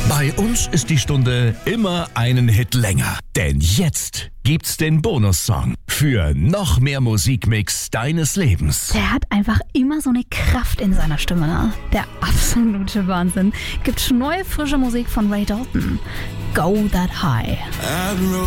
Bei uns ist die Stunde immer einen Hit länger. Denn jetzt gibt's den Bonussong für noch mehr Musikmix deines Lebens. Der hat einfach immer so eine Kraft in seiner Stimme. Ne? Der absolute Wahnsinn. Gibt neue, frische Musik von Ray Dalton. Go That High.